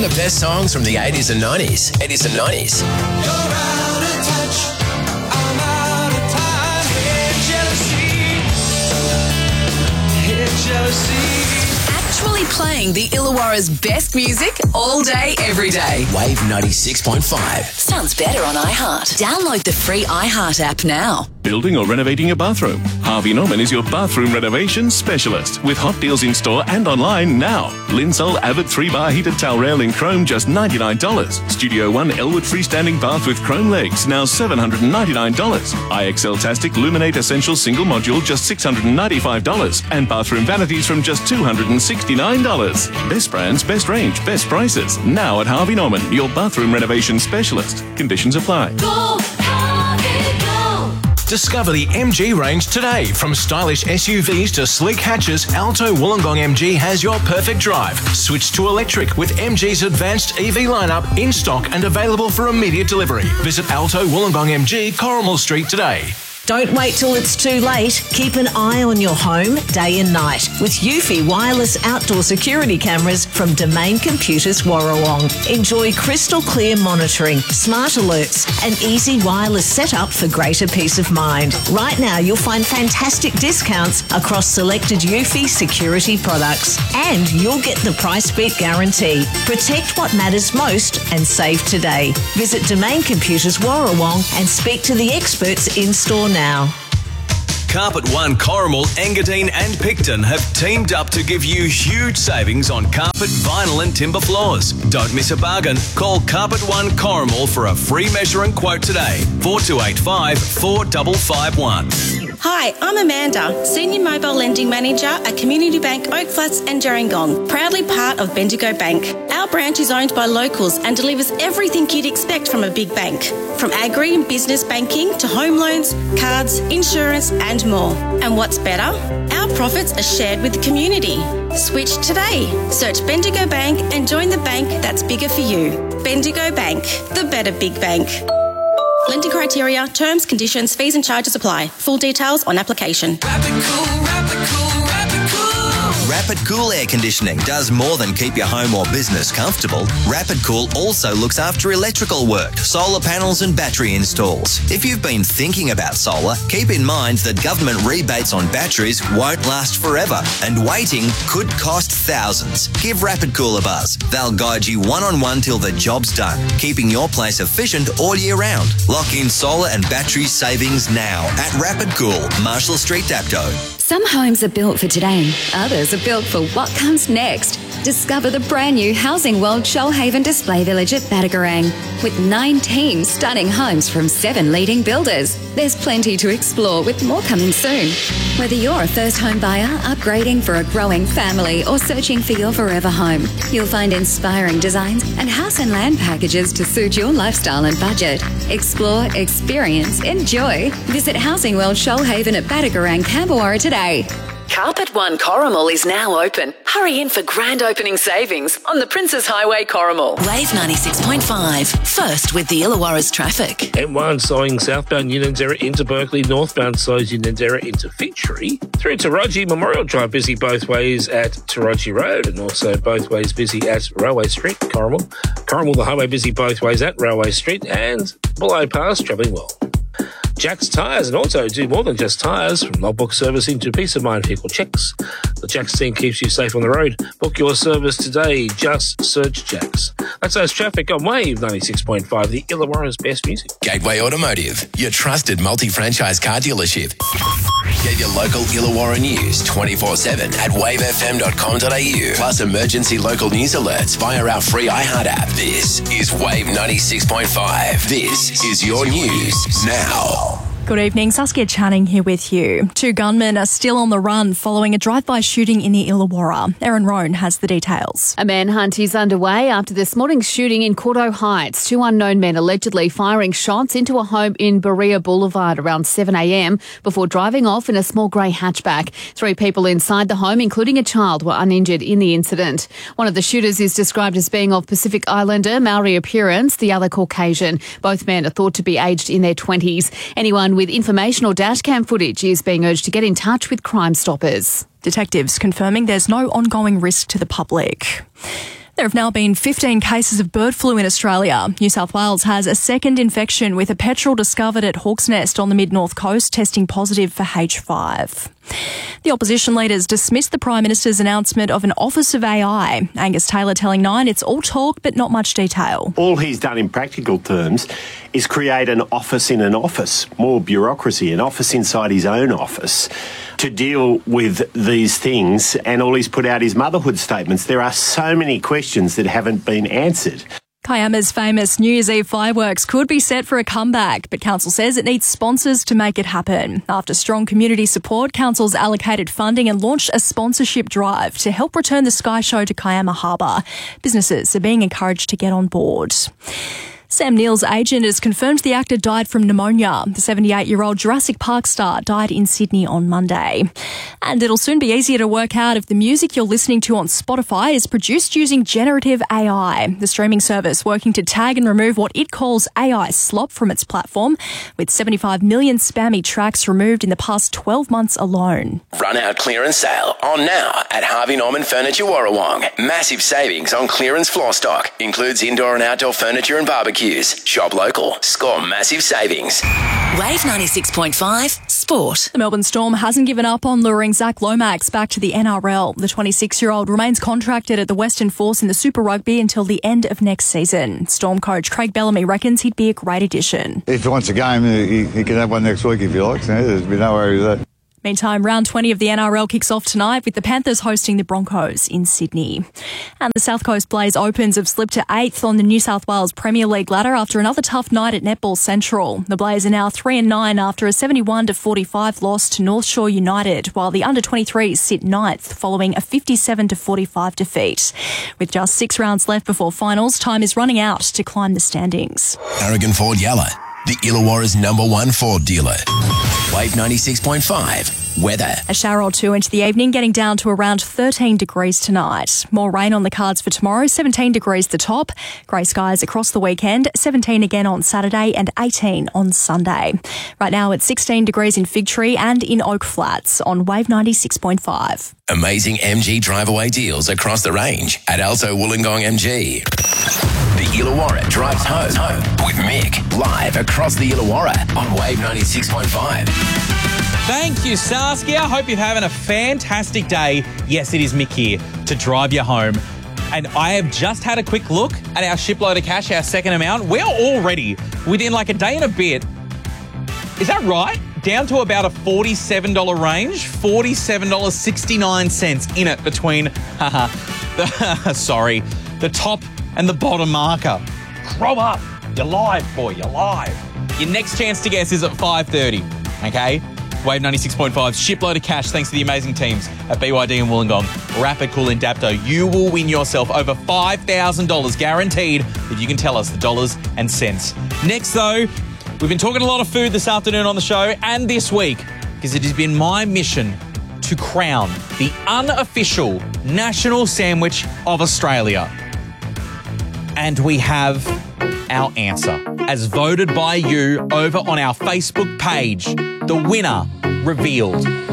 the best songs from the 80s and 90s. 80s and 90s. You're out of touch, I'm out of time. Hit jealousy. Actually playing the Illawarra's best music all day, every day. Wave 96.5. Sounds better on iHeart. Download the free iHeart app now. Building or renovating a bathroom? Harvey Norman is your bathroom renovation specialist with hot deals in store and online now. Linsol Avid 3-bar heated towel rail in chrome, just $99. Studio One Elwood freestanding bath with chrome legs, now $799. IXL Tastic Luminate Essential single module, just $695. And bathroom vanities from just $269. Best brands, best range, best prices. Now at Harvey Norman, your bathroom renovation specialist. Conditions apply. Go, Harvey, go. Discover the MG range today. From stylish SUVs to sleek hatches, Alto Wollongong MG has your perfect drive. Switch to electric with MG's advanced EV lineup in stock and available for immediate delivery. Visit Alto Wollongong MG, Corrimal Street today. Don't wait till it's too late. Keep an eye on your home day and night with Eufy wireless outdoor security cameras from Domain Computers Warrawong. Enjoy crystal clear monitoring, smart alerts and easy wireless setup for greater peace of mind. Right now you'll find fantastic discounts across selected Eufy security products and you'll get the price beat guarantee. Protect what matters most and save today. Visit Domain Computers Warrawong and speak to the experts in store now. Carpet One Corrimal, Engadine and Picton have teamed up to give you huge savings on carpet, vinyl and timber floors. Don't miss a bargain. Call Carpet One Corrimal for a free measure and quote today. 4285 4551. Hi, I'm Amanda, Senior Mobile Lending Manager at Community Bank Oak Flats and Gerringong, proudly part of Bendigo Bank. Our branch is owned by locals and delivers everything you'd expect from a big bank, from agri and business banking to home loans, cards, insurance and more. And what's better? Our profits are shared with the community. Switch today. Search Bendigo Bank and join the bank that's bigger for you. Bendigo Bank, the better big bank. Lending criteria, terms, conditions, fees and charges apply. Full details on application. Rapid Cool, Rapid Cool, Rapid Cool. Rapid Cool Air Conditioning does more than keep your home or business comfortable. Rapid Cool also looks after electrical work, solar panels and battery installs. If you've been thinking about solar, keep in mind that government rebates on batteries won't last forever and waiting could cost thousands. Give Rapid Cool a buzz. They'll guide you one-on-one till the job's done, keeping your place efficient all year round. Lock in solar and battery savings now at Rapid Cool, Marshall Street, Dapto. Some homes are built for today, others are built for what comes next. Discover the brand new Housing World Shoalhaven Display Village at Badagarang with 19 stunning homes from 7 leading builders. There's plenty to explore with more coming soon. Whether you're a first home buyer, upgrading for a growing family or searching for your forever home, you'll find inspiring designs and house and land packages to suit your lifestyle and budget. Explore, experience, enjoy. Visit Housing World Shoalhaven at Badagarang, Camberwara today. Carpet One Corrimal is now open. Hurry in for grand opening savings on the Princes Highway Corrimal. Wave 96.5. First with the Illawarra's traffic. M1 slowing southbound Unanderra into Berkeley, northbound slows Unanderra into Fitchery. Through Taraji, Memorial Drive busy both ways at Taraji Road and also both ways busy at Railway Street, Corrimal. Corrimal, the highway busy both ways at Railway Street and below Pass, travelling well. Jack's Tyres and Auto do more than just tyres. From logbook servicing to peace of mind vehicle checks, the Jack's team keeps you safe on the road. Book your service today. Just search Jack's. That's us traffic on Wave 96.5, the Illawarra's best music. Gateway Automotive, your trusted multi-franchise car dealership. Get your local Illawarra news 24/7 at wavefm.com.au. Plus emergency local news alerts via our free iHeart app. This is Wave 96.5. This is your news now. Good evening, Saskia Channing here with you. 2 gunmen are still on the run following a drive-by shooting in the Illawarra. Erin Roan has the details. A manhunt is underway after this morning's shooting in Cordo Heights. 2 unknown men allegedly firing shots into a home in Berea Boulevard around 7 a.m. before driving off in a small grey hatchback. 3 people inside the home, including a child, were uninjured in the incident. One of the shooters is described as being of Pacific Islander, Maori appearance, the other Caucasian. Both men are thought to be aged in their 20s. Anyone with information or dashcam footage is being urged to get in touch with Crime Stoppers. Detectives confirming there's no ongoing risk to the public. There have now been 15 cases of bird flu in Australia. New South Wales has a second infection with a petrel discovered at Hawk's Nest on the mid-north coast testing positive for H5. The opposition leaders dismissed the Prime Minister's announcement of an Office of AI. Angus Taylor telling Nine it's all talk but not much detail. All he's done in practical terms is create an office in an office, more bureaucracy, an office inside his own office to deal with these things, and all he's put out is motherhood statements. There are so many questions that haven't been answered. Kiama's famous New Year's Eve fireworks could be set for a comeback, but council says it needs sponsors to make it happen. After strong community support, council's allocated funding and launched a sponsorship drive to help return the Sky Show to Kiama Harbour. Businesses are being encouraged to get on board. Sam Neill's agent has confirmed the actor died from pneumonia. The 78-year-old Jurassic Park star died in Sydney on Monday. And it'll soon be easier to work out if the music you're listening to on Spotify is produced using generative AI, the streaming service working to tag and remove what it calls AI slop from its platform, with 75 million spammy tracks removed in the past 12 months alone. Run out clearance sale on now at Harvey Norman Furniture Warrawong. Massive savings on clearance floor stock. Includes indoor and outdoor furniture and barbecues. Shop local. Score massive savings. Wave 96.5 Sport. The Melbourne Storm hasn't given up on luring Zach Lomax back to the NRL. The 26-year-old remains contracted at the Western Force in the Super Rugby until the end of next season. Storm coach Craig Bellamy reckons he'd be a great addition. If he wants a game, he can have one next week if he likes. There's been no worry with that. Meantime, round 20 of the NRL kicks off tonight with the Panthers hosting the Broncos in Sydney. And the South Coast Blaze Opens have slipped to 8th on the New South Wales Premier League ladder after another tough night at Netball Central. The Blaze are now 3-9 after a 71-45 loss to North Shore United, while the under-23s sit 9th following a 57-45 defeat. With just 6 rounds left before finals, time is running out to climb the standings. Aragon Ford Yalla, the Illawarra's #1 Ford dealer. Wave 96.5 weather. A shower or two into the evening, getting down to around 13 degrees tonight. More rain on the cards for tomorrow, 17 degrees the top. Grey skies across the weekend, 17 again on Saturday and 18 on Sunday. Right now it's 16 degrees in Fig Tree and in Oak Flats on Wave 96.5. Amazing MG drive-away deals across the range at Alto Wollongong MG. The Illawarra drives home with Mick, live across the Illawarra on Wave 96.5. Thank you, Saskia. Hope you're having a fantastic day. Yes, it is Mick here to drive you home. And I have just had a quick look at our shipload of cash, our second amount. We're already within like a day and a bit. Is that right? Down to about a $47 range, $47.69 in it between, the top and the bottom marker. Grow up. You're live, boy. You're live. Your next chance to guess is at 5:30, okay? Wave 96.5's shipload of cash thanks to the amazing teams at BYD and Wollongong. Rapid Cool in Dapto. You will win yourself over $5,000 guaranteed if you can tell us the dollars and cents. Next, though, we've been talking a lot of food this afternoon on the show and this week because it has been my mission to crown the unofficial national sandwich of Australia. And we have our answer, as voted by you over on our Facebook page. The winner revealed.